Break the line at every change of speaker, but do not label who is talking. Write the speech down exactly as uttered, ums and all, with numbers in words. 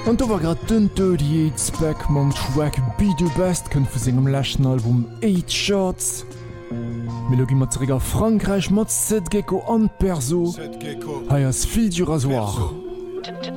Und da war grad den Dirty Yates back mam Track Be The Best kën vu segem lächten Album Eight Shots. Melogie mat zerégger Frankreich mat Set Gecko an Perso. Haiers Fil du Rasoir.